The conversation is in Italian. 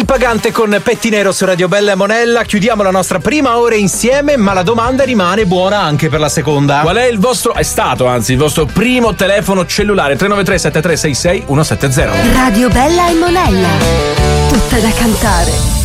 Pagante con Pettinero su Radio Bella e Monella. Chiudiamo la nostra prima ora insieme, ma la domanda rimane buona anche per la seconda. Qual è il vostro primo telefono cellulare? 393 7366 170. Radio Bella e Monella, tutta da cantare.